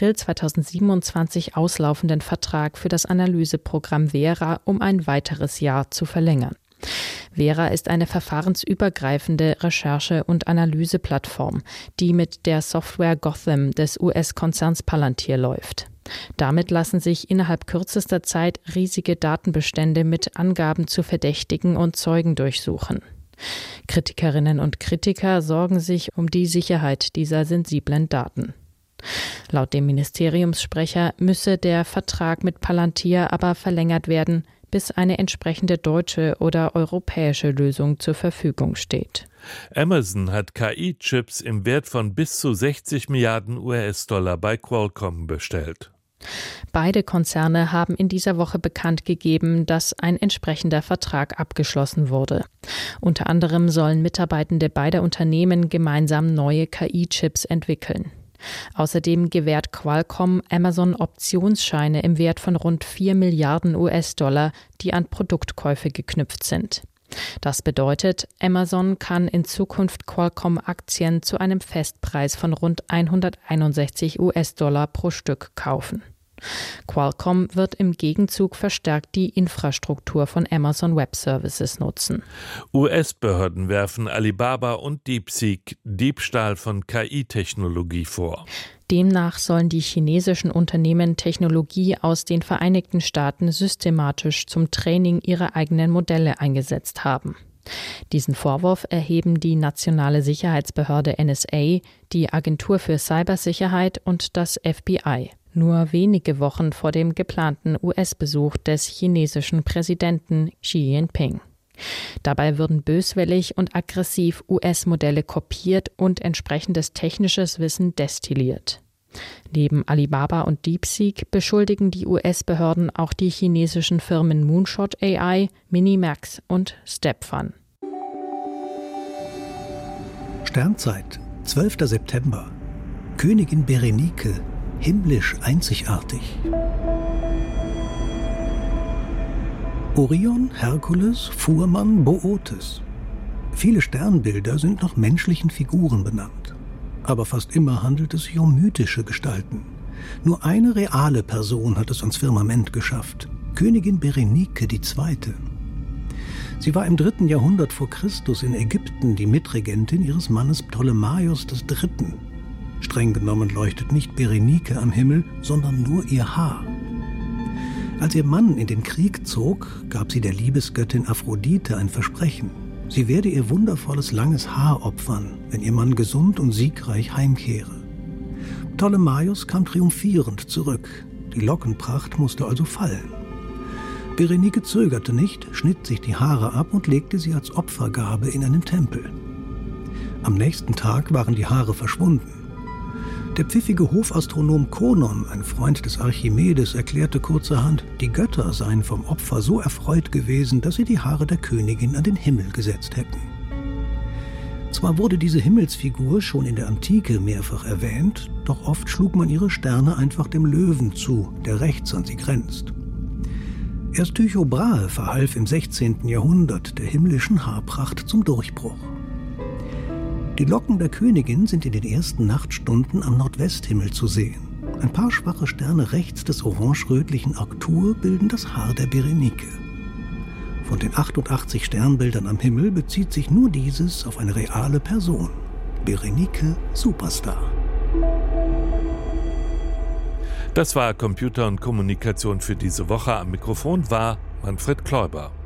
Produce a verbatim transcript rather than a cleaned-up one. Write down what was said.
April zweitausendsiebenundzwanzig auslaufenden Vertrag für das Analyseprogramm Vera um ein weiteres Jahr zu verlängern. Vera ist eine verfahrensübergreifende Recherche- und Analyseplattform, die mit der Software Gotham des U S-Konzerns Palantir läuft. Damit lassen sich innerhalb kürzester Zeit riesige Datenbestände mit Angaben zu Verdächtigen und Zeugen durchsuchen. Kritikerinnen und Kritiker sorgen sich um die Sicherheit dieser sensiblen Daten. Laut dem Ministeriumssprecher müsse der Vertrag mit Palantir aber verlängert werden, bis eine entsprechende deutsche oder europäische Lösung zur Verfügung steht. Amazon hat K I-Chips im Wert von bis zu sechzig Milliarden U S-Dollar bei Qualcomm bestellt. Beide Konzerne haben in dieser Woche bekannt gegeben, dass ein entsprechender Vertrag abgeschlossen wurde. Unter anderem sollen Mitarbeitende beider Unternehmen gemeinsam neue K I-Chips entwickeln. Außerdem gewährt Qualcomm Amazon Optionsscheine im Wert von rund vier Milliarden U S-Dollar, die an Produktkäufe geknüpft sind. Das bedeutet, Amazon kann in Zukunft Qualcomm-Aktien zu einem Festpreis von rund hunderteinundsechzig U S-Dollar pro Stück kaufen. Qualcomm wird im Gegenzug verstärkt die Infrastruktur von Amazon Web Services nutzen. U S-Behörden werfen Alibaba und DeepSeek Diebstahl von K I-Technologie vor. Demnach sollen die chinesischen Unternehmen Technologie aus den Vereinigten Staaten systematisch zum Training ihrer eigenen Modelle eingesetzt haben. Diesen Vorwurf erheben die nationale Sicherheitsbehörde N S A, die Agentur für Cybersicherheit und das F B I. Nur wenige Wochen vor dem geplanten U S-Besuch des chinesischen Präsidenten Xi Jinping. Dabei würden böswillig und aggressiv U S-Modelle kopiert und entsprechendes technisches Wissen destilliert. Neben Alibaba und DeepSeek beschuldigen die U S-Behörden auch die chinesischen Firmen Moonshot A I, Minimax und StepFun. Sternzeit, zwölfter September. Königin Berenike, himmlisch einzigartig. Orion, Herkules, Fuhrmann, Bootes. Viele Sternbilder sind nach menschlichen Figuren benannt. Aber fast immer handelt es sich um mythische Gestalten. Nur eine reale Person hat es ans Firmament geschafft. Königin Berenike die Zweite. Sie war im dritten Jahrhundert vor Christus in Ägypten die Mitregentin ihres Mannes Ptolemaios des Dritten. Streng genommen leuchtet nicht Berenike am Himmel, sondern nur ihr Haar. Als ihr Mann in den Krieg zog, gab sie der Liebesgöttin Aphrodite ein Versprechen. Sie werde ihr wundervolles langes Haar opfern, wenn ihr Mann gesund und siegreich heimkehre. Ptolemaios kam triumphierend zurück. Die Lockenpracht musste also fallen. Berenike zögerte nicht, schnitt sich die Haare ab und legte sie als Opfergabe in einen Tempel. Am nächsten Tag waren die Haare verschwunden. Der pfiffige Hofastronom Konon, ein Freund des Archimedes, erklärte kurzerhand, die Götter seien vom Opfer so erfreut gewesen, dass sie die Haare der Königin an den Himmel gesetzt hätten. Zwar wurde diese Himmelsfigur schon in der Antike mehrfach erwähnt, doch oft schlug man ihre Sterne einfach dem Löwen zu, der rechts an sie grenzt. Erst Tycho Brahe verhalf im sechzehnten Jahrhundert der himmlischen Haarpracht zum Durchbruch. Die Locken der Königin sind in den ersten Nachtstunden am Nordwesthimmel zu sehen. Ein paar schwache Sterne rechts des orange-rötlichen Arctur bilden das Haar der Berenike. Von den achtundachtzig Sternbildern am Himmel bezieht sich nur dieses auf eine reale Person. Berenike Superstar. Das war Computer und Kommunikation für diese Woche. Am Mikrofon war Manfred Kläuber.